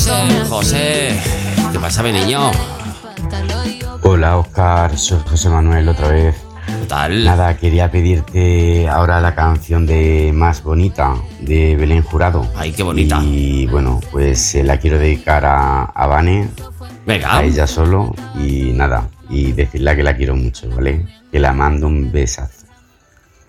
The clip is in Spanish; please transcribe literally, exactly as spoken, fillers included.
Eh, José, ¿qué pasa, mi niño? Hola Oscar, soy José Manuel otra vez. ¿Qué tal? Nada, quería pedirte ahora la canción de Más Bonita de Belén Jurado. Ay, qué bonita. Y bueno, pues se la quiero dedicar a, a Vane, Venga. a ella solo y nada, y decirle que la quiero mucho, ¿vale? Que la mando un besazo.